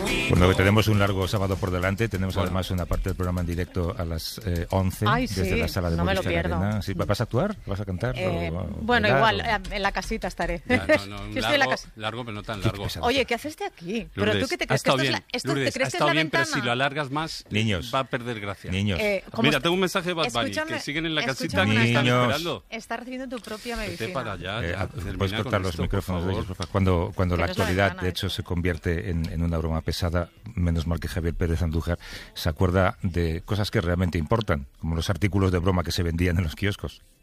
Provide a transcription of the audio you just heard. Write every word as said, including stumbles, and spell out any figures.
Bueno, que tenemos un largo sábado por delante. Tenemos bueno. además una parte del programa en directo a las eh, once. Ay, desde sí, la sala de no me lo Movistar pierdo. Arena. ¿Sí, ¿Vas a actuar? ¿Vas a cantar? Eh, o, o bueno, bailar, igual, o... en la casita estaré. Ya, no, no, Yo estoy largo, en la casa. largo, pero no tan largo. Oye, ¿qué haces de aquí? Lourdes, ¿Pero tú qué te ha crees? Que estado esto bien, es la, esto, Lourdes, ¿te ha crees que es estado la bien, ventana? pero si lo alargas más, Niños. va a perder gracia. Niños. Eh, Mira, está? tengo un mensaje de Bad Bunny, Escúchame, que siguen en la casita, escúchame que una están Niños. esperando. Estás recibiendo tu propia medicina. Vete para allá, Eh, ya, puedes termina cortar con los esto, micrófonos por de favor. ellos, por favor. Cuando, cuando Que la no es la actualidad, ventana, de hecho, eso. se convierte en, en una broma pesada, menos mal que Javier Pérez Andújar se acuerda de cosas que realmente importan, como los artículos de broma que se vendían en los kioscos.